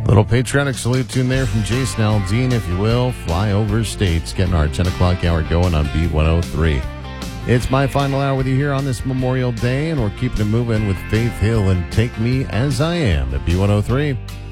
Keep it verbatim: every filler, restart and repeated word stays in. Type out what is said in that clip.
Little patriotic salute tune there from Jason Aldean, if you will. Flyover States, getting our ten o'clock hour going on B one oh three. It's my final hour with you here on this Memorial Day, and we're keeping it moving with Faith Hill and Take Me As I Am at B one oh three.